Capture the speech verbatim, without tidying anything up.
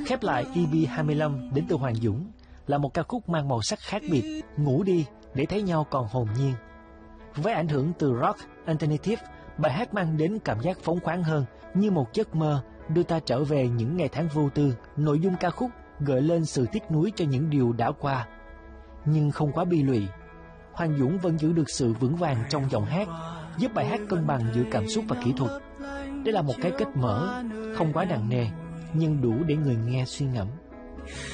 Khép lại e pê hai mươi lăm đến từ Hoàng Dũng là một ca khúc mang màu sắc khác biệt, ngủ đi để thấy nhau còn hồn nhiên. Với ảnh hưởng từ rock alternative, bài hát mang đến cảm giác phóng khoáng hơn, như một giấc mơ đưa ta trở về những ngày tháng vô tư. Nội dung ca khúc gợi lên sự tiếc nuối cho những điều đã qua, nhưng không quá bi lụy. Hoàng Dũng vẫn giữ được sự vững vàng trong giọng hát, giúp bài hát cân bằng giữa cảm xúc và kỹ thuật. Đây là một cái kết mở, không quá nặng nề, nhưng đủ để người nghe suy ngẫm.